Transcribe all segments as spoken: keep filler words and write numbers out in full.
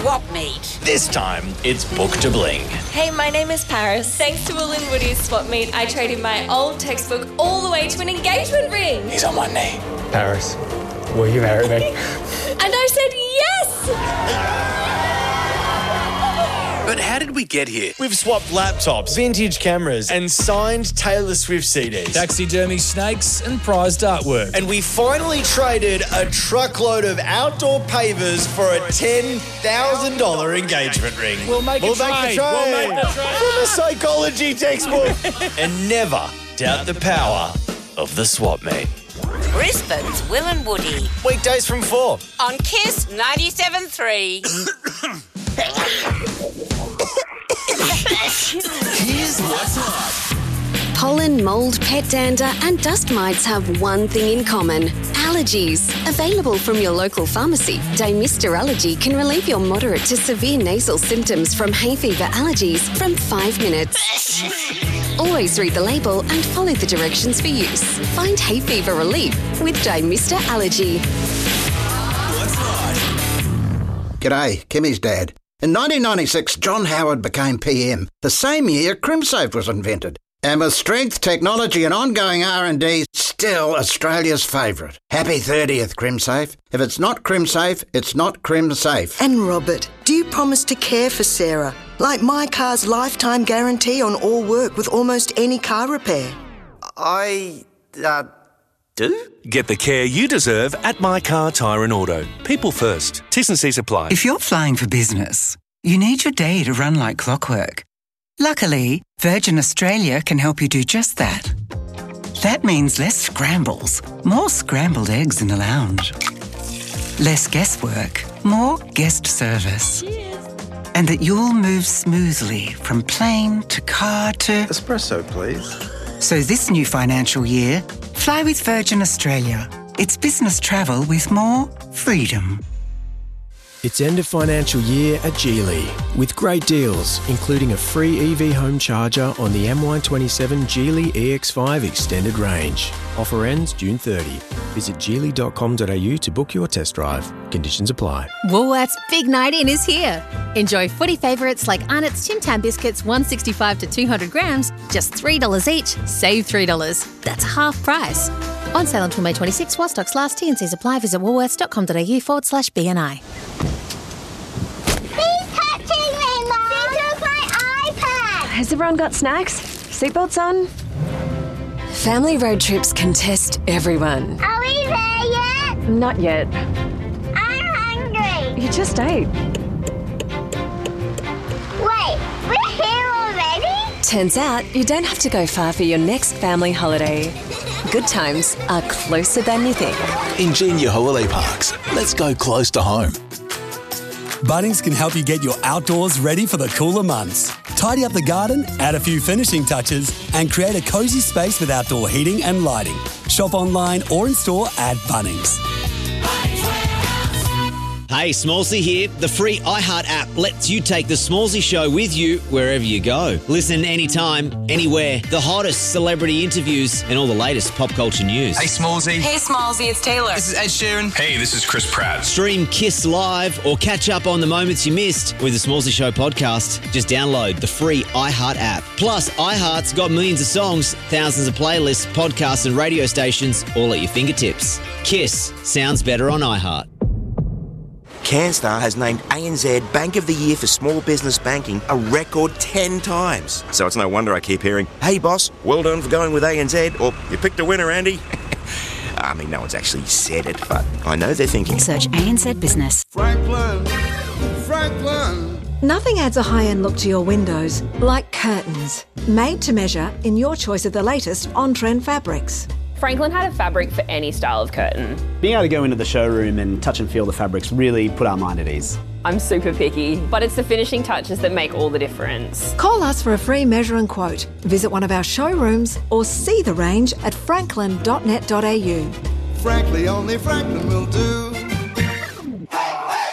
swap meet. This time, it's Book to Bling. Hey, my name is Paris. Thanks to Will and Woody's swap meet, I traded my old textbook all the way to an engagement ring. He's on one knee. Paris, will you marry me? And I said yes! But how did we get here? We've swapped laptops, vintage cameras, and signed Taylor Swift C Ds. Taxidermy snakes and prized artwork. And we finally traded a truckload of outdoor pavers for a ten thousand dollars engagement ring. We'll make we'll a trade. Make a trade. We'll make a trade. From a psychology textbook. And never doubt the power of the swap meet. Brisbane's Will and Woody. Weekdays from four. On Kiss ninety-seven point three. Here's what's up. Pollen, mould, pet dander and dust mites have one thing in common. Allergies. Available from your local pharmacy, Dymista Allergy can relieve your moderate to severe nasal symptoms from hay fever allergies from five minutes. Always read the label and follow the directions for use. Find hay fever relief with Dymista Allergy. What's right? G'day, Kimmy's dad. In nineteen ninety-six, John Howard became P M. The same year, CrimSafe was invented. And with strength, technology and ongoing R and D, still Australia's favourite. Happy thirtieth, CrimSafe. If it's not CrimSafe, it's not CrimSafe. And Robert, do you promise to care for Sarah? Like my car's lifetime guarantee on all work with almost any car repair. I, uh, do? Get the care you deserve at My Car Tyre and Auto. People first. T's and C's apply. If you're flying for business, you need your day to run like clockwork. Luckily, Virgin Australia can help you do just that. That means less scrambles, more scrambled eggs in the lounge. Less guesswork, more guest service. Cheers. And that you'll move smoothly from plane to car to... Espresso, please. So this new financial year, fly with Virgin Australia. It's business travel with more freedom. It's end of financial year at Geely with great deals, including a free E V home charger on the M Y twenty-seven Geely E X five Extended Range. Offer ends June thirtieth. Visit geely dot com dot a u to book your test drive. Conditions apply. Woolworths Big Night In is here. Enjoy footy favourites like Arnott's Tim Tam biscuits, one sixty-five to two hundred grams, just three dollars each. Save three dollars. That's half price. On sale until May twenty-sixth while stocks last. T and C's apply. Visit woolworths dot com dot a u forward slash B N I. Has everyone got snacks? Seatbelts on? Family road trips can test everyone. Are we there yet? Not yet. I'm hungry. You just ate. Wait, we're here already? Turns out you don't have to go far for your next family holiday. Good times are closer than you think. Ingenia Holiday Parks. Let's go close to home. Bunnings can help you get your outdoors ready for the cooler months. Tidy up the garden, add a few finishing touches, and create a cosy space with outdoor heating and lighting. Shop online or in store at Bunnings. Hey, Smallsy here. The free iHeart app lets you take the Smallsy show with you wherever you go. Listen anytime, anywhere. The hottest celebrity interviews and all the latest pop culture news. Hey, Smallsy. Hey, Smallsy, it's Taylor. This is Ed Sheeran. Hey, this is Chris Pratt. Stream Kiss Live or catch up on the moments you missed with the Smallsy Show podcast. Just download the free iHeart app. Plus, iHeart's got millions of songs, thousands of playlists, podcasts and radio stations all at your fingertips. Kiss sounds better on iHeart. CanStar has named A N Z Bank of the Year for Small Business Banking a record ten times. So it's no wonder I keep hearing, hey boss, well done for going with A N Z, or you picked a winner, Andy. I mean, no one's actually said it, but I know they're thinking. Search A N Z Business. Franklin, Franklin. Nothing adds a high-end look to your windows like curtains. Made to measure in your choice of the latest on-trend fabrics. Franklin had a fabric for any style of curtain. Being able to go into the showroom and touch and feel the fabrics really put our mind at ease. I'm super picky, but it's the finishing touches that make all the difference. Call us for a free measure and quote. Visit one of our showrooms or see the range at franklin dot net dot a u. Frankly, only Franklin will do.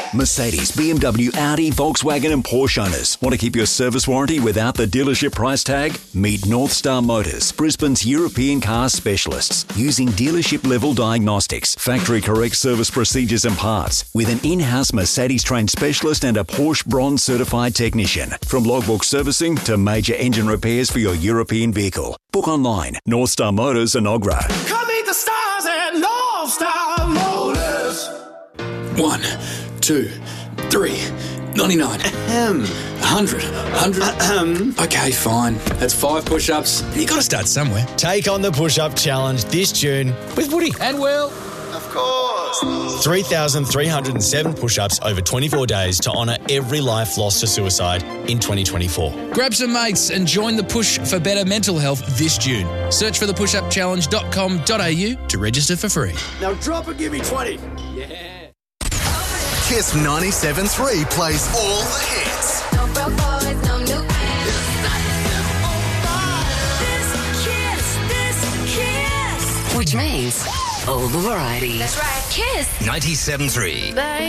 Mercedes, B M W, Audi, Volkswagen and Porsche owners. Want to keep your service warranty without the dealership price tag? Meet North Star Motors, Brisbane's European car specialists, using dealership-level diagnostics, factory-correct service procedures and parts, with an in-house Mercedes-trained specialist and a Porsche Bronze-certified technician. From logbook servicing to major engine repairs for your European vehicle. Book online. North Star Motors, Enogra. Come meet the stars at North Star Motors. One, two, three, ninety-nine, Ahem. one hundred, one hundred. Ahem. Okay, fine. That's five push-ups. You got to start somewhere. Take on the push-up challenge this June with Woody and Will. Of course. three thousand three hundred seven push-ups over twenty-four days to honour every life lost to suicide in twenty twenty-four. Grab some mates and join the push for better mental health this June. Search for the push up challenge dot com dot a u to register for free. Now drop and give me twenty. Yeah. Kiss ninety-seven point three plays all the hits. Which means all the variety. That's right. Kiss ninety-seven point three. Bye.